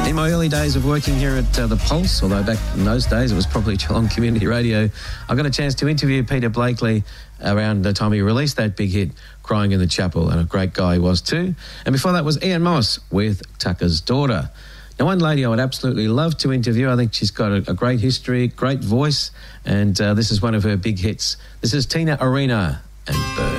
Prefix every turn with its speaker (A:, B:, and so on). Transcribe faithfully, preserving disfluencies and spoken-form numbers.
A: In my early days of working here at uh, The Pulse, although back in those days it was probably Geelong Community Radio, I got a chance to interview Peter Blakely around the time he released that big hit, Crying in the Chapel, and a great guy he was too. And before that was Ian Moss with Tucker's Daughter. Now, one lady I would absolutely love to interview, I think she's got a, a great history, great voice, and uh, this is one of her big hits. This is Tina Arena and Bird.